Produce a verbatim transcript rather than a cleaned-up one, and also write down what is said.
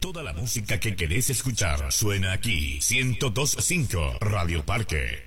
Toda la música que querés escuchar suena aquí. ciento dos punto cinco Radio Parque.